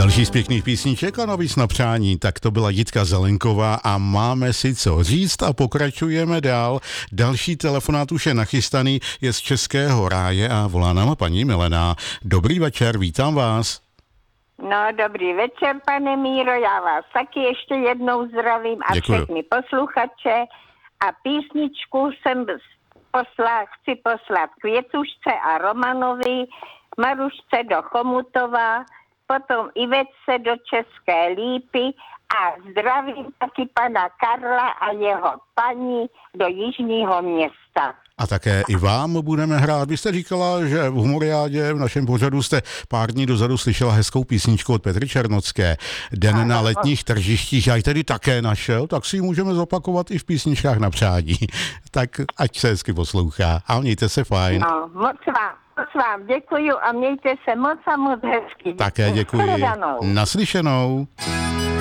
Další z pěkných písniček a navíc na přání, tak to byla Jitka Zelenková a máme si co říct a pokračujeme dál. Další telefonát už je nachystaný, je z Českého ráje a volá nám paní Milena. Dobrý večer, vítám vás. No, dobrý večer, pane Míro, já vás taky ještě jednou zdravím a Děkuju. všechny posluchače a písničku chci poslat Květušce a Romanovi, Marušce do Chomutova, potom Ivetce do České Lípy a zdravím taky pana Karla a jeho paní do Jižního Města. A také i vám budeme hrát. Vy jste říkala, že v Humoriádě v našem pořadu jste pár dní dozadu slyšela hezkou písničku od Petry Černocké. Den na letních tržištích, já ji tedy také našel, tak si ji můžeme zopakovat i v písničkách na přání. Tak ať se hezky poslouchá a mějte se fajn. No, moc vám děkuju a mějte se moc a moc hezky. Také děkuji. Shledanou. Naslyšenou.